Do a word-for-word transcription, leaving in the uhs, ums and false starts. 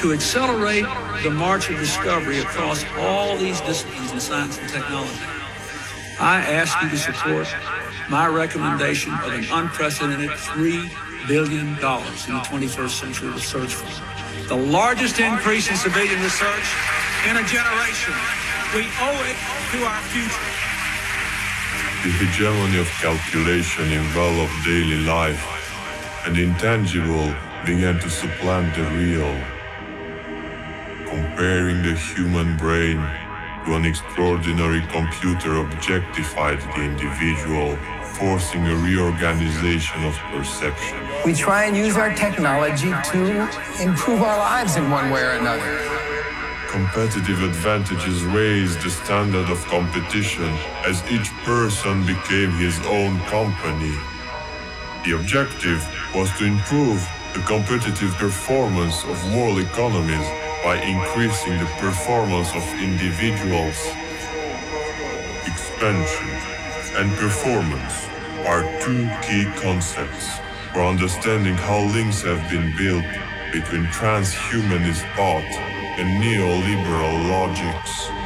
to accelerate the march of discovery across all these disciplines in science and technology. I ask you to support my recommendation of an unprecedented three billion dollars in the twenty-first century research fund, the largest increase in civilian research in a generation. We owe it to our future. The hegemony of calculation enveloped daily life, and the intangible began to supplant the real, comparing the human brain to an extraordinary computer objectified the individual, forcing a reorganization of perception. We try and use our technology to improve our lives in one way or another. Competitive advantages raised the standard of competition as each person became his own company. The objective was to improve the competitive performance of world economies by increasing the performance of individuals. Expansion and performance are two key concepts for understanding how links have been built between transhumanist thought and neoliberal logics.